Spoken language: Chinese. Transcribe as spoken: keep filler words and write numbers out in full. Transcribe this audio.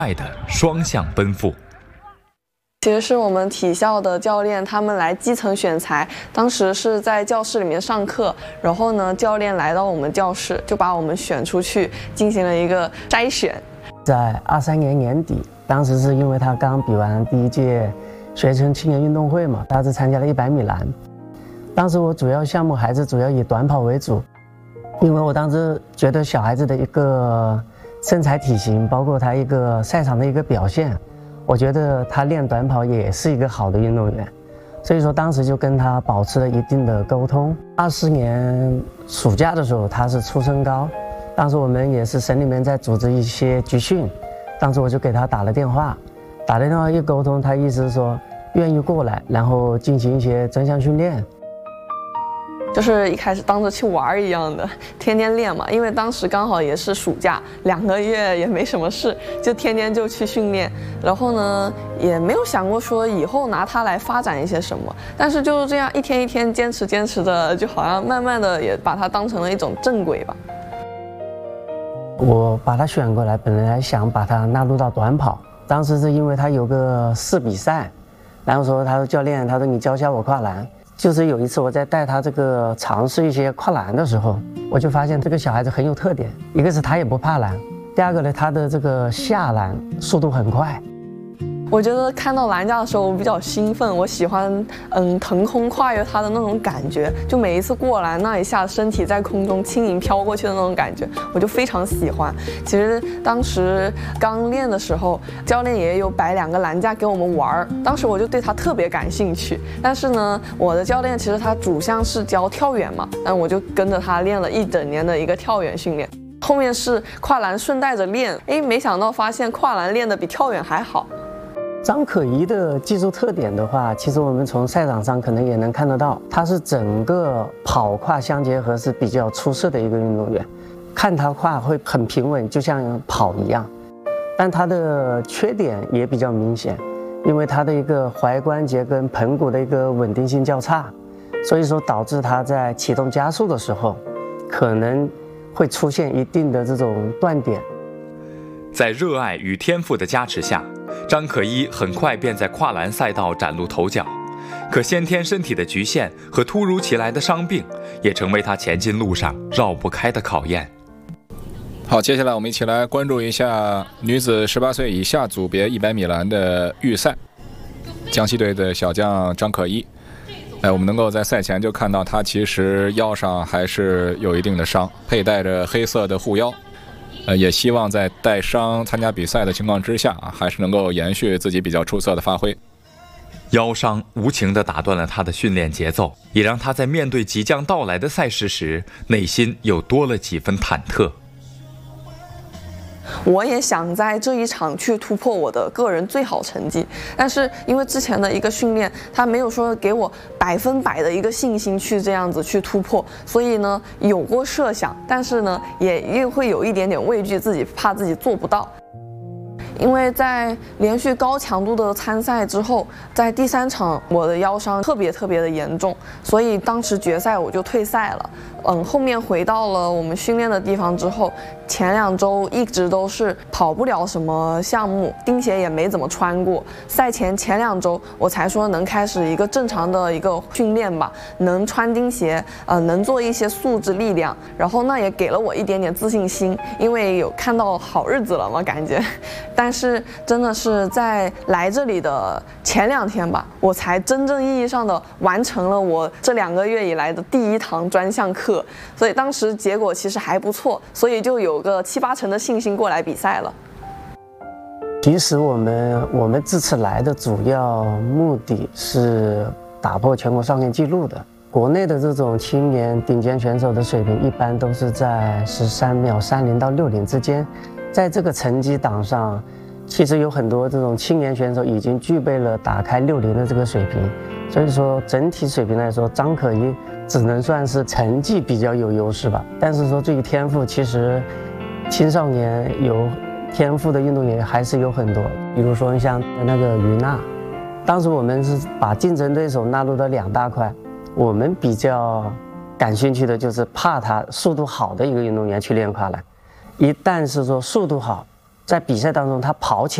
爱的双向奔赴。 其实是我们体校的教练他们来基层选材，当时是在教室里面上课，然后呢，教练来到我们教室，就把我们选出去进行了一个筛选。 在二三年年底，当时是因为他刚比完第一届学生青年运动会嘛，他是参加了一百米栏。当时我主要项目还是主要以短跑为主，因为我当时觉得小孩子的一个身材体型，包括他一个赛场的一个表现，我觉得他练短跑也是一个好的运动员，所以说当时就跟他保持了一定的沟通。二四年暑假的时候，他是初升高，当时我们也是省里面在组织一些集训，当时我就给他打了电话，打了电话一沟通，他意思是说愿意过来，然后进行一些专项训练。 就是一开始当着去玩一样的，天天练嘛，因为当时刚好也是暑假，两个月也没什么事，就天天就去训练。然后呢，也没有想过说以后拿它来发展一些什么，但是就是这样一天一天坚持坚持的，就好像慢慢的也把它当成了一种正轨吧。 我把他选过来，本来想把他纳入到短跑，当时是因为他有个市比赛，然后说他说教练，他说你教教我跨栏。就是有一次我在带他这个尝试一些跨栏的时候，我就发现这个小孩子很有特点，一个是他也不怕栏，第二个呢，他的这个下栏速度很快。 我觉得看到栏架的时候我比较兴奋，我喜欢嗯腾空跨越它的那种感觉，就每一次过栏那一下身体在空中轻盈飘过去的那种感觉，我就非常喜欢。其实当时刚练的时候，教练也有摆两个栏架给我们玩，当时我就对他特别感兴趣。但是呢，我的教练其实他主项是教跳远嘛，那我就跟着他练了一整年的一个跳远训练。后面是跨栏顺带着练，哎，没想到发现跨栏练得比跳远还好。 张可怡的技术特点的话，其实我们从赛场上可能也能看得到，他是整个跑跨相结合是比较出色的一个运动员。看他跨会很平稳，就像跑一样，但他的缺点也比较明显，因为他的一个踝关节跟盆骨的一个稳定性较差，所以说导致他在启动加速的时候，可能会出现一定的这种断点。 在热爱与天赋的加持下，张可一很快便在跨栏赛道崭露头角，可先天身体的局限和突如其来的伤病，也成为他前进路上绕不开的考验。 好，接下来我们一起来关注一下女子十八岁以下组别一百米栏的预赛。江西队的小将张可一，哎，我们能够在赛前就看到她其实腰上还是有一定的伤，佩戴着黑色的护腰。呃，也希望在带伤参加比赛的情况之下啊，还是能够延续自己比较出色的发挥。 腰伤无情地打断了他的训练节奏，也让他在面对即将到来的赛事时，内心又多了几分忐忑。 我也想在这一场去突破我的个人最好成绩，但是因为之前的一个训练，他没有说给我百分百的一个信心去这样子去突破，所以呢有过设想，但是呢也又会有一点点畏惧自己，怕自己做不到。因为在连续高强度的参赛之后，在第三场我的腰伤特别特别的严重，所以当时决赛我就退赛了。嗯，后面回到了我们训练的地方之后，前两周一直都是跑不了什么项目，钉鞋也没怎么穿过。赛前前两周我才说能开始一个正常的一个训练吧，能穿钉鞋，呃，能做一些素质力量，然后那也给了我一点点自信心，因为有看到好日子了嘛，感觉。但是真的是在来这里的前两天吧，我才真正意义上的完成了我这两个月以来的第一堂专项课。所以当时结果其实还不错，所以就有个七八成的信心过来比赛了。 其实我们我们这次来的主要目的是打破全国少年纪录的。国内的这种青年顶尖选手的水平一般都是在十三秒三零到六零之间，在这个成绩档上，其实有很多这种青年选手已经具备了打开六零的这个水平，所以说整体水平来说，张可一只能算是成绩比较有优势吧。但是说这个天赋，其实青少年有天赋的运动员还是有很多，比如说像那个于娜，当时我们是把竞争对手纳入到两大块，我们比较感兴趣的就是怕他速度好的一个运动员去练跨栏，一旦是说速度好， 在比赛当中他跑起